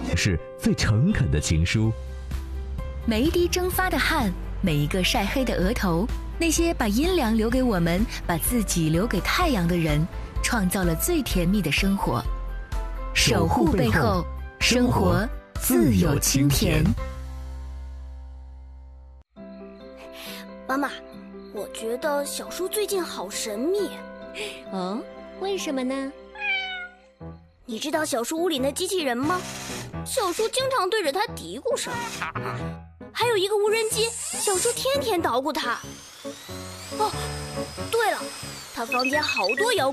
也是最诚恳的情书。 每一滴蒸发的汗，每一个晒黑的额头，那些把阴凉留给我们，把自己留给太阳的人，创造了最甜蜜的生活。守护背后，生活自有清甜。 妈妈，我觉得小叔最近好神秘。 哦，为什么呢？ 你知道小叔屋里那机器人吗？小叔经常对着它嘀咕什么。还有一个无人机，小叔天天捣鼓它。哦，对了，他房间好多遥